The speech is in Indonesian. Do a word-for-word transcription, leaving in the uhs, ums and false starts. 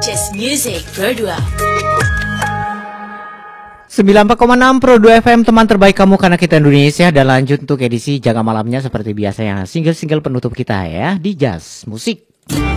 Just Music Pro dua. sembilan puluh empat koma enam Pro dua F M, teman terbaik kamu karena kita Indonesia. Dan lanjut untuk edisi Jaga Malamnya seperti biasa yang single-single penutup kita ya di Just Musik.